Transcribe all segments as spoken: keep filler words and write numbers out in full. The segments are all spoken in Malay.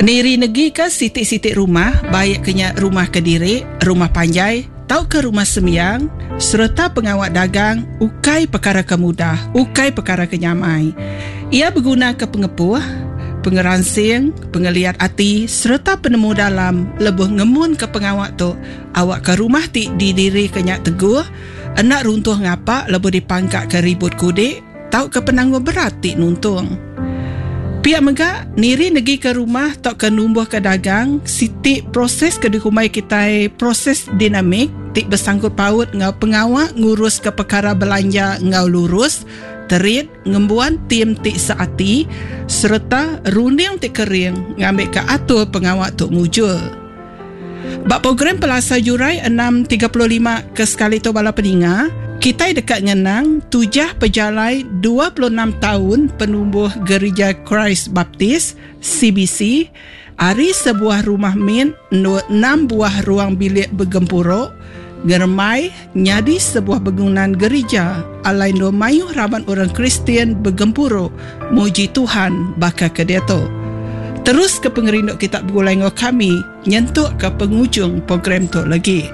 Niri negi ke sitik-sitik rumah, baik kenya rumah Kediri, rumah Panjai, tau ke rumah Semiang, serta pengawat dagang, ukai perkara kemudah, ukai perkara kenyamai. Ia berguna ke pengepuh, pengeransing, pengeliat hati, serta penemu dalam, lebuh ngemun ke pengawat tu, awak ke rumah ti di diri kenyak teguh, enak runtuh ngapak, lebuh dipangkat ke ribut kudik, tau ke penangguh berat ti nuntung. Pihak megak, niri negi ke rumah tak ke numbuh ke dagang, sitik proses ke dikumai kita proses dinamik, tik bersangkut paut ngau pengawak ngurus ke perkara belanja ngau lurus, terit ngembuan tim tik seati, serta runding tik kering ngambil ke atur pengawak tuk mujul. Bak program Pelasa Jurai enam tiga puluh lima ke sekali tu bala peninga, kita dekat ngenang tujah pejalai dua puluh enam tahun penumbuh Gereja Christ Baptist C B C, hari sebuah rumah min, enam buah ruang bilik bergempuro, germai nyadi sebuah bangunan gereja, alai do mayuh raban orang Kristian bergempuro, muji Tuhan baka kedeto. Terus ke pengerinduk kitab Bugulengo kami, nyentuk ke penghujung program tu lagi.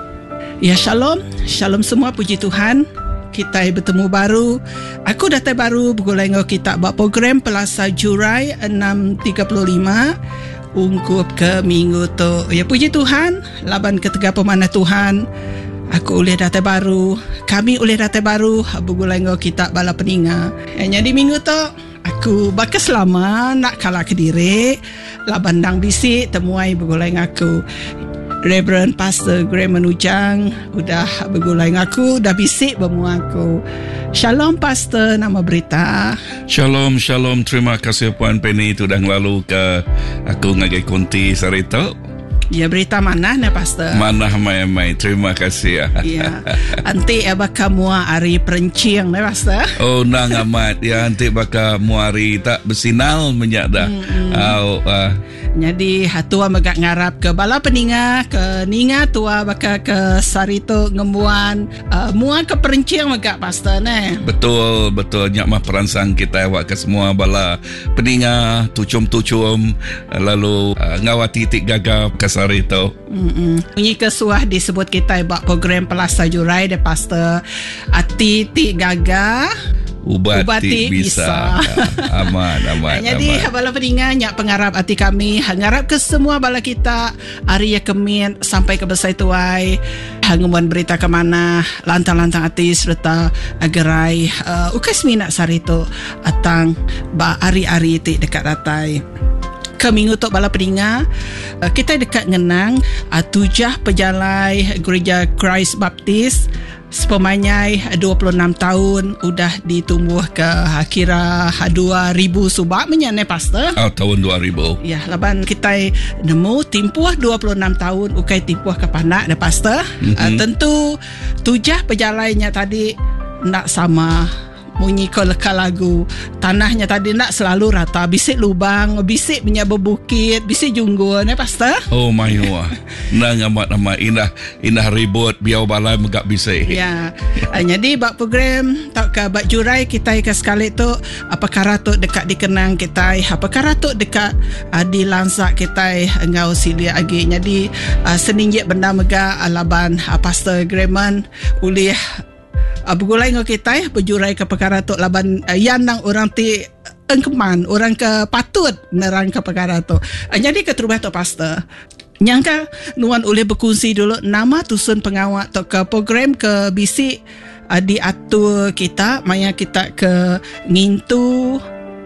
Ya shalom, shalom semua, puji Tuhan. Kita bertemu baru. Aku datang baru Bugulengo kita buat program Pelasa Jurai enam tiga puluh lima ungkup ke minggu tu. Ya puji Tuhan, laban ketiga pemanah Tuhan. Aku boleh datang baru, kami boleh datang baru Bugulengo kita bala peninga. Hanya di minggu tu aku bakas lama nak kalah Kediri, laban dang bisik temuai Bugulengo aku. Reverend Pastor Graham Menujang udah bergulai dengan aku, dah bisik bermu aku. Shalom Pastor, nama berita. Shalom, shalom. Terima kasih Puan Penny tu dah lalu ke aku ngagai konti sarita. Ya, berita mana ni Pastor? Mana mai-mai. Terima kasih. Ya. Anti baka mua hari perencing ni Pastor. Oh, nang amat. Ya, anti baka mua hari tak bersinal menyak dah. Hmm. Oh, uh. Jadi hatua megak ngarap ke bala peninga, ke ninga tua baka ke sarito ngembuan, uh, mua ke perencing megak Pastor ni. Betul, betul. Nyak mah peransang kita awak ke semua bala peninga, tucum-tucum, lalu uh, ngawati tik gagap ke sarito. Mm-mm. Bunyi kesuah disebut kita buat program Pelasa Jurai de Pastor. Ati tik gagah, Ubat, ubat tik bisa. bisa. Aman, aman. Jadi aman. bala peninga nyak pengarap hati kami, ngarap ke semua bala kita hari ya kemin sampai ke besai tuai, hanguman berita ke mana, lantang-lantang hati serta agerai uh, ukas minak sarito atang ba hari-hari ti dekat datai. Ke minggu tu bala peninga, uh, kita dekat ngenang uh, tujah pejalai Gereja Christ Baptist sepemanyai dua puluh enam tahun udah ditumbuh ke kira dua ribu subak menyane Pastor. Oh, tahun dua ribu. Ya, laban kita nemu timpuh dua puluh enam tahun ukai timpuh ke panak de Pastor. Mm-hmm. Uh, tentu tujah pejalainya tadi nak sama bunyi ko leka lagu. Tanahnya tadi nak selalu rata, bisik lubang, bisik punya bebukit, bisik junggun ya Pastor. Oh my god. Nang amat-amat indah indah ribut biau balai megak bisik. Ya. uh, jadi bak program tak ke bak jurai kita ke sekali tu apa perkara tu dekat dikenang kita, apa perkara tu dekat uh, dilansak kita ngau silia lagi. Jadi uh, seninjek benda megak alaban uh, Pastor Graham ulih Uh, bergulai dengan kita berjurai ke perkara tu laban uh, yang nang orang ti engkeman orang ke patut nerang ke perkara tu. Uh, jadi keterubah tu Pastor nyangka nuan boleh berkongsi dulu nama tusun pengawat tu ke program ke bisik uh, diatur kita maya kita ke ngintu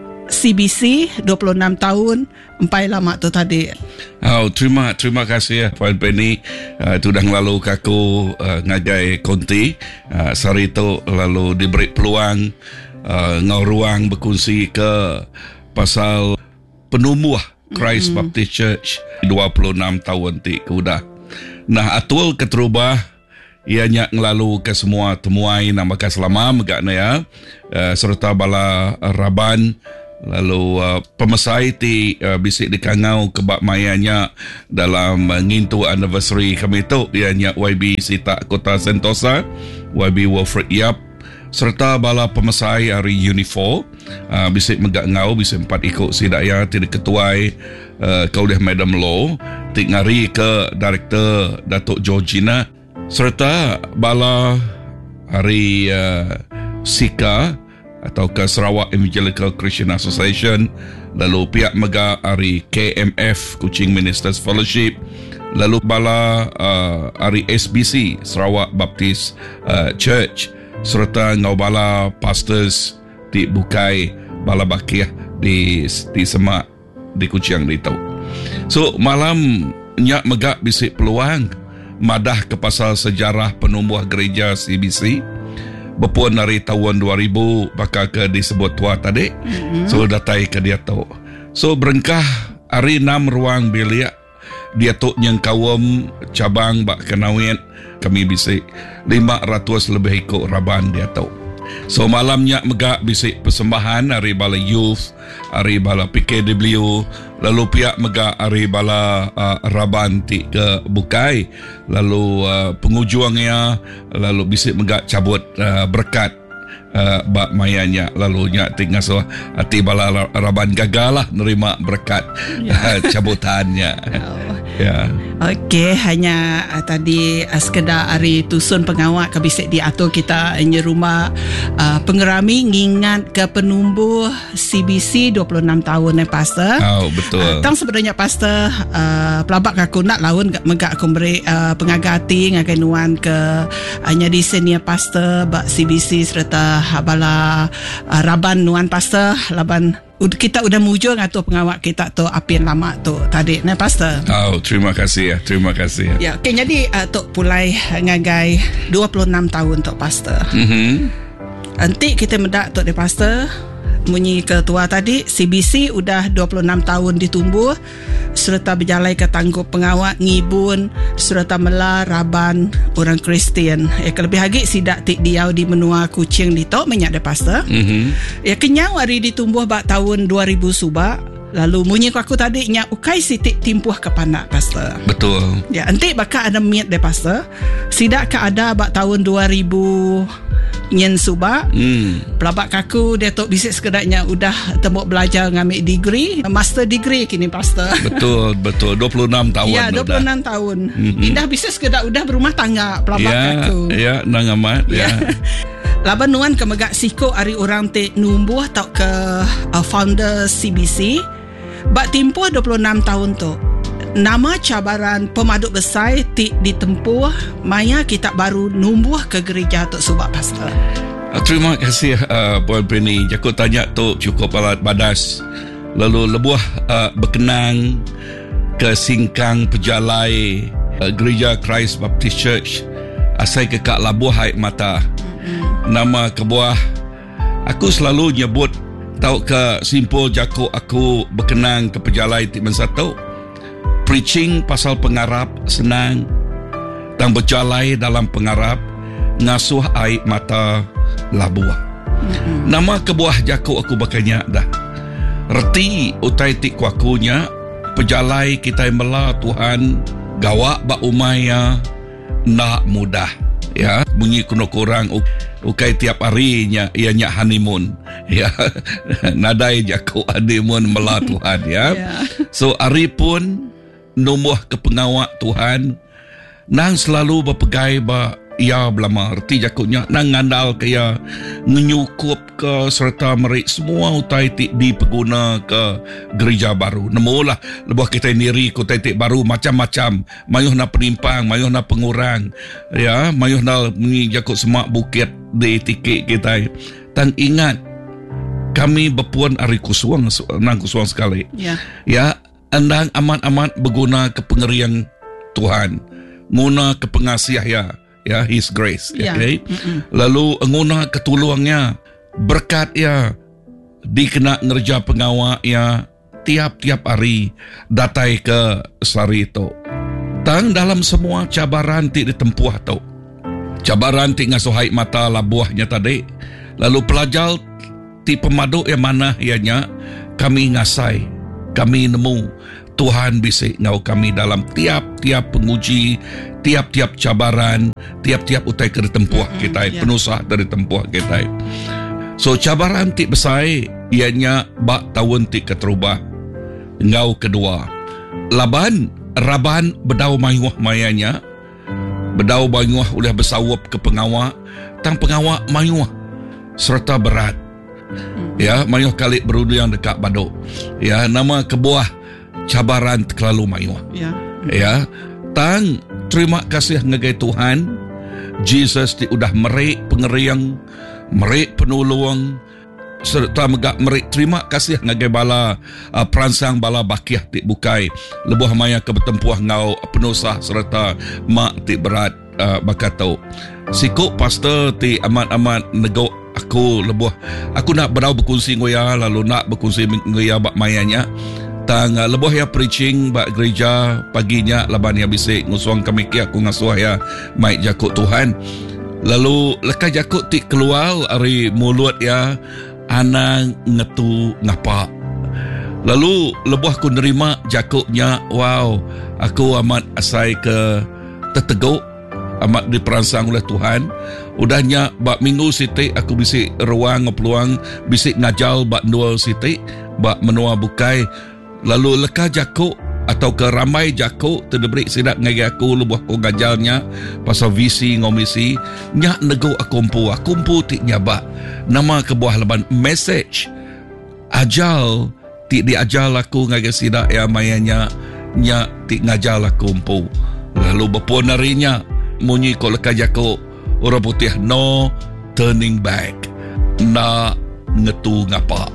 C B C dua puluh enam tahun empai lama tu tadi. Oh, terima terima kasih ya Puan Penny. Uh, itu dah lalu kaku uh, ngagai konti uh, sarito lalu diberi peluang uh, ngau ruang berkongsi ke pasal penumbuh Christ mm-hmm. Baptist Church dua puluh enam tahun ti kuda. Nah, atul keterubah ianya ngelalu ke semua temuai nama ka selama megakna ya uh, serta bala uh, raban lalu uh, pemesai ti uh, bisik dikangau kebak mayanya dalam uh, ngintu anniversary kami tu ianya Y B Sita Kota Sentosa, Y B Wilfred Yap, serta bala pemesai hari unifor uh, bisik megak ngau bisik empat ikut sidaya tidak ketuai uh, kau dah Madam Law tik ngari ke Director Datuk Georgina serta bala hari uh, Sika atau ke Sarawak Evangelical Christian Association, lalu pihak megak hari K M F Kuching Ministers Fellowship, lalu bala uh, hari S B C Sarawak Baptist uh, Church serta ngau bala pastors di Bukai bala Bakiah di di Semak di Kuching di tau. So malam nyak megak bisik peluang madah ke pasal sejarah penumbuh gereja C B C berpuan dari tahun dua ribu bakal ke disebut tua tadi. Mm-hmm. So datai ke dia tahu. So berengkah hari enam ruang bilik dia tu yang kawam cabang bak kenawin kami bisik lima ratus lebih ikut raban dia tahu. So malamnya megak bisik persembahan hari bala youth, hari bala P K W, lalu pihak megak hari bala uh, raban ti ke Bukai, lalu uh, pengujuangnya, lalu bisik megak cabut uh, berkat uh, bak mayanya, lalu nyak tinggal so hati bala raban gagal lah nerima berkat yeah. cabutannya. Oh. Ya. Okey, hanya uh, tadi uh, sekedar hari tusun pengawak kabisik diatur kita hanya rumah uh, pengerami ngingat ke penumbuh C B C dua puluh enam tahun eh pastor. Oh, betul. Uh, tang sebenarnya pastor uh, pelabak aku nak lawan megak aku beri uh, pengagati ngakai nuan ke hanya di senior pastor bak C B C serta bala uh, raban nuan pastor laban kita udah mujur atau pengawak kita tu apin lama tu tadi nah pastor. Oh, terima kasih ya, terima kasih ya. Ya, okay, jadi uh, tu pulai ngagai dua puluh enam tahun tu pastor. Mhm. Nanti kita mendak tu de pastor munyi ketua tadi C B C udah dua puluh enam tahun ditumbuh serta berjalai ke tanggup pengawak ngibun serta mela raban orang Kristian. Ya kelebih lagi sidak tik diau di menua Kuching di tok menyak de pastor. Mhm. Ya kenyang hari ditumbuh bak tahun dua ribu subak. Lalu munyi aku tadi nya ukai sitik timpuh ke panak pastor. Betul. Ya enti bakal ada miat de pastor. Sidak ke ada bak tahun dua ribu nyen subak. Hmm. Pelabak kaku dia tok bisik sekedarnya udah tembok belajar ngambil degree, master degree kini pastor. Betul, betul. dua puluh enam tahun. Ya, dua puluh enam dah. Tahun. Mm-hmm. Indah bisik sekedar udah berumah tangga pelabak ya, kaku. Ya, nang amat ya. Ya. Laban nuan ke megak siko ari orang te numbuh tau ke uh, founder C B C. Bak timpuh dua puluh enam tahun tu. Nama cabaran pemaduk besar ti ditempuh maya kita baru numbuh ke gereja tu subak pastor. Terima kasih uh, Puan Penny. Jakut tanya tu cukup alat badas. Lalu lebuh uh, berkenang ke singkang pejalai uh, gereja Christ Baptist Church. Asai ke Kak Labuh Haik Mata. Mm-hmm. Nama kebuah aku selalu nyebut tau ke simpul jakuk aku berkenang ke pejalai ti mensatu. Preaching pasal pengarap senang, tang berjalai dalam pengarap ngasuh air mata labuah. Mm-hmm. Nama kebuah jakuk aku bakanya dah. Reti utai tik kuakunya pejalai kita mela Tuhan gawak ba umaya nak mudah. Ya, bunyi kuno kurang ukai tiap harinya ianya honeymoon. Ya. Nadai jakuk honeymoon mela Tuhan ya. Yeah. So hari pun numbuh ke pengawak Tuhan nang selalu berpegai ba ia belama erti jakutnya nang ngandal ke ya menyukup ke serta merik semua utai tik dipeguna ke gereja baru nemulah lebuh kita niri ku utai tik baru macam-macam mayuh na penimpang mayuh na pengurang ya mayuh na ni jakut semak bukit di tiket kita tang ingat kami berpuan ari kusuang nang kusuang sekali ya ya andang amat-amat berguna ke pengerian Tuhan guna ke pengasiah ya ya His grace yeah. Okay? Lalu nguna ketulungnya berkat ya dikena ngerja pengawak ya tiap-tiap hari datai ke sari itu tang dalam semua cabaran ti ditempuh tu cabaran ti ngasuh haik mata labuahnya tadi lalu pelajar ti pemaduk yang mana ianya kami ngasai kami nemu Tuhan bisik ngau kami dalam tiap-tiap penguji, tiap-tiap cabaran, tiap-tiap utai ke tempuh mm-hmm, kita yeah. penusah dari tempuh kita. So cabaran ti besar ianya bak tahun ti keterubah ngau kedua laban raban bedau mayuah mayanya bedau mayuah ulah bersawap ke pengawak tang pengawak mayuah serta berat mm-hmm. ya mayuah kali berudu yang dekat baduk ya nama kebuah cabaran terlalu mayuah yeah. ya tang terima kasih ngagai Tuhan Jesus ti udah merik pengeriang, merik penolong serta megak merik terima kasih ngagai bala uh, peransang bala bakiah ti bukai lebuh maya ke bertempuh ngau penusah serta mak ti berat uh, bakatau. Sikuk pastor ti amat-amat nego aku lebuh aku nak berau berkongsi ngoya lalu nak berkongsi ngoya bak mayanya. Tang uh, lebuh ya preaching bak gereja paginya laban ya bisik ngusuang kami ki aku ngasuh ya mai jakut Tuhan. Lalu lekas jakut ti keluar ari mulut ya ana ngetu ngapa. Lalu lebuh aku nerima jakutnya wow aku amat asai ke terteguk amat diperansang oleh Tuhan. Udahnya bak minggu sitik aku bisik ruang peluang bisik ngajal bak dua sitik bak menua bukai. Lalu leka jakuk atau ke ramai jakuk terdebrik sidak ngagi aku lebuh aku gajalnya pasal visi ngomisi nyak nego akumpu akumpu tik nyabak nama kebuah leban message ajal tik diajal aku ngagi sidak ya mayanya nyak tik ngajal akumpu lalu berpuan harinya munyi ko leka jakuk orang putih no turning back nak ngetu ngapa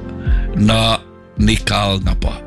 nak nikal ngapa.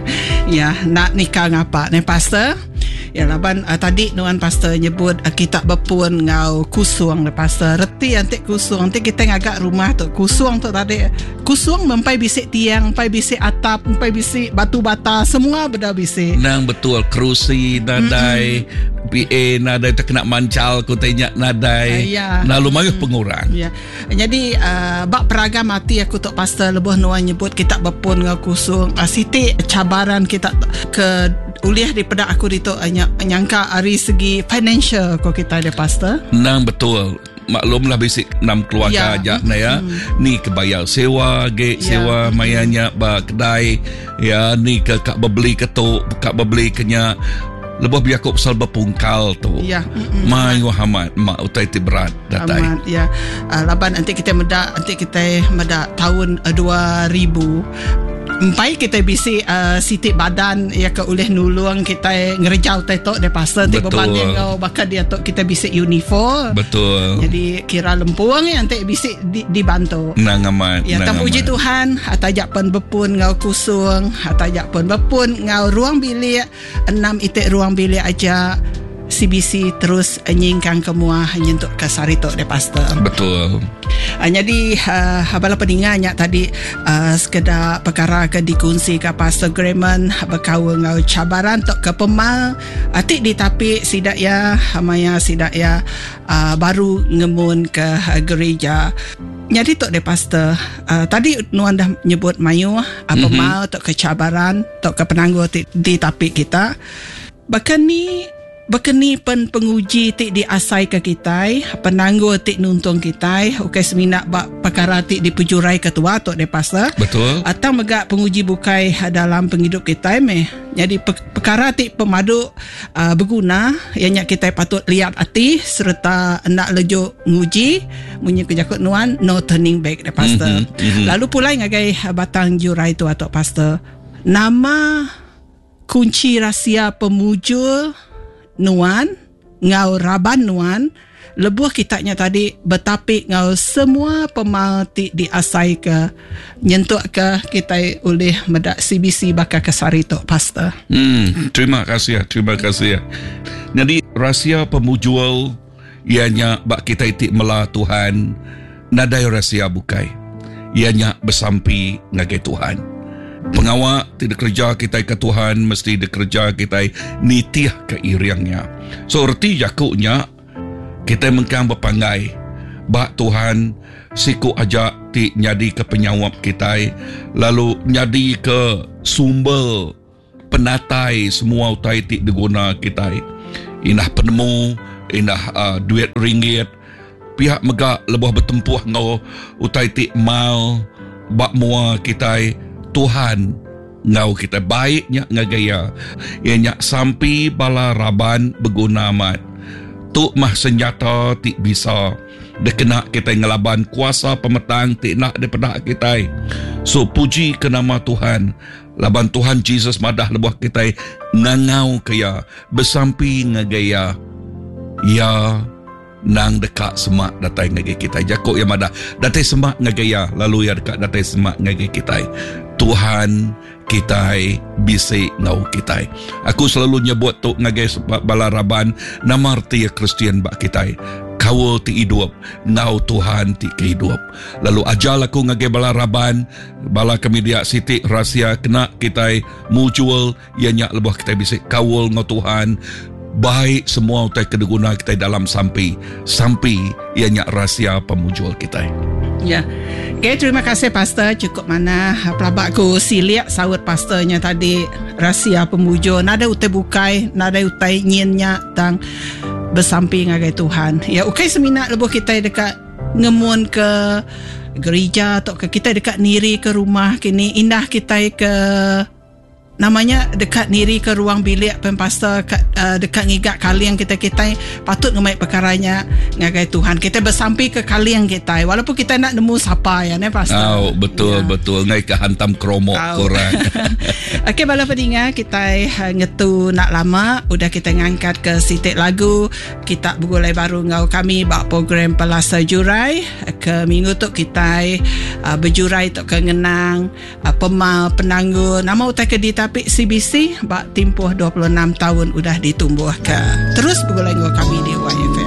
Ya, nak nikah ngapa ni pastor? Ya laban uh, tadi nuan pastor nyebut uh, kita berpun ngau kusuang le pastor. Reti antik kusuang antik kita ngagak rumah tu. Kusuang tu tadi. Kusuang mempai bisik tiang, mempai bisik atap, mempai bisik batu bata, semua benda bisik. Nang betul kerusi nadai mm-hmm. P A nadai terkena mancal ku tanya nadai. Uh, ya. Lalu mayuh mm. pengurang. Ya. Jadi uh, bak peragam mati aku tok pastor lebuh nuan nyebut kita berpun ngau kusung. Uh, siti cabaran kita ke uliah daripada aku itu hanya nyangka dari segi financial ko kita ada pastor. Nang betul. Maklumlah basic enam keluarga aja ya. ya. Hmm. Ni kebayar sewa, ge ya. sewa mayanya ba kedai ya ni ke kak bebeli ketuk, kak bebeli kenya lebih biar kau pasal berpungkal tu. Ya. Mai Muhammad mak utai ti berat datai. Amat ya. Uh, laban nanti kita meda nanti kita meda tahun uh, dua ribu empai kita bisi uh, sitik badan ya ke oleh nulung kita ngerejau tetok de pasal ti berbanding kau bakal dia tok kita bisi uniform. Betul. Jadi kira lempuang ya nanti bisi di, dibantu. Nang amat. Ya tam puji Tuhan atajak pun bepun ngau kusung, atajak pun bepun ngau ruang bilik enam itik ruang bilik aja. C B C terus nyingkang kemua nyentuk ke sarito de pastor. Betul. Uh, jadi uh, abala peninganya tadi uh, sekedar perkara ke dikunci ke pastor Grayman berkawa ngau cabaran tok ke pemal atik di tapi sidak ya amaya sidak ya uh, baru ngemun ke uh, gereja. Jadi tok de pastor uh, tadi nuan dah nyebut mayu uh, pemal mm-hmm. tok ke cabaran tok ke penangguh di tapi kita bahkan ni Bekeni pen penguji tik diasai ke kita, penangguh tik nuntung kita, okey seminak bak perkara tik dipujurai ketua tok de pastor. Betul. Atau megak penguji bukai dalam penghidup kita meh. Jadi perkara tik pemadu uh, berguna yang kita patut lihat hati serta nak lejo nguji munyi kejakut nuan no turning back de pastor. Mm-hmm. Mm-hmm. Lalu pula ngagai batang jurai tu atok pastor. Nama kunci rahsia pemujul nuan ngau raban nuan lebuh kitanya tadi betapik ngau semua pemalti diasai ke nyentuk ke kita oleh medak C B C bakal kesari tok pastor. Hmm, terima kasih terima kasih. Jadi rahsia pemujul ianya bak kita itik mela Tuhan nadai rahsia bukai ianya bersampi ngagai Tuhan. Pengawak tidak kerja kita ke Tuhan mesti dikerja kita nitiah ke iriangnya. So erti jakuknya kita mengkang berpanggai bak Tuhan siku ajak ti nyadi ke penyawap kita lalu nyadi ke sumber penatai semua utai ti diguna kita inah penemu indah uh, duit ringgit pihak megak lebih bertempuh ngau utai ti mal bak mua kita Tuhan ngau kita baiknya ngagaya ianya sampai bala raban berguna amat tu mah senjata ti bisa dekena kita ngelaban kuasa pemetang ti nak daripada kita. So puji ke nama Tuhan, laban Tuhan Jesus madah lebuh kita ngangau kaya bersampi ngagaya ya nang dekat semak datai ngagay kita jakok ya madah datai semak ngagaya lalu ya dekat datai semak ngagay kita. Tuhan kita bisi ngau kita. Aku selalu nyebut tu ngagai balaraban nama arti Kristian bak kita. Kawal ti hidup, ngau Tuhan ti kehidup. Lalu ajal aku ngagai balaraban, bala kami dia siti rahsia kena kita mutual ianya lebih kita bisi kawal ngau Tuhan. Baik semua utai kedeguna kita dalam sampai sampai ianya rahsia pemujul kita. Ya. Okay, terima kasih Pastor. Cukup mana pelabakku siliak sawut pastornya tadi rahsia pemujul. Nada utai bukai, nada utai nyiennya tang bersamping ngagai Tuhan. Ya, ukai seminat lebuh kita dekat ngemun ke gereja atau ke kita dekat niri ke rumah kini indah kita ke namanya dekat niri ke ruang bilik pempastor uh, dekat ngigak kaliang kita kita patut ngemai perkaranya ngagai Tuhan kita bersampai ke kaliang kita walaupun kita nak nemu siapa ya ne pastor. Oh, betul ya. Betul ngai ke hantam kromok oh. Korang. Okey bala pendengar kita uh, ngetu nak lama udah kita ngangkat ke sitik lagu kita begulai baru ngau kami bak program Pelasa Jurai ke minggu tu kita uh, berjurai tok ke ngenang uh, pemal penanggung nama utai ke di tapi C B C bak timpuh dua puluh enam tahun udah ditumbuhkan. Terus bergulai kami di Y F M.